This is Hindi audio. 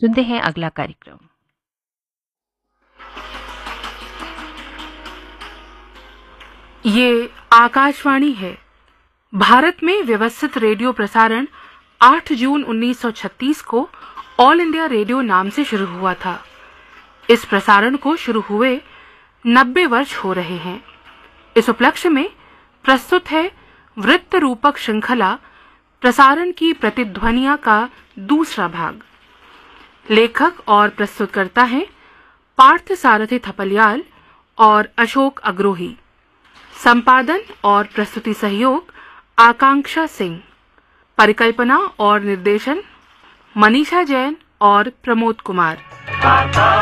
सुनते हैं अगला कार्यक्रम। ये आकाशवाणी है। भारत में व्यवस्थित रेडियो प्रसारण 8 जून 1936 को ऑल इंडिया रेडियो नाम से शुरू हुआ था। इस प्रसारण को शुरू हुए 90 वर्ष हो रहे हैं। इस उपलक्ष्य में प्रस्तुत है वृत्त रूपक श्रृंखला प्रसारण की प्रतिध्वनियां का दूसरा भाग। लेखक और प्रस्तुतकर्ता हैं पार्थ सारथी थपलियाल और अशोक अग्रोही। संपादन और प्रस्तुति सहयोग आकांक्षा सिंह। परिकल्पना और निर्देशन मनीषा जैन और प्रमोद कुमार।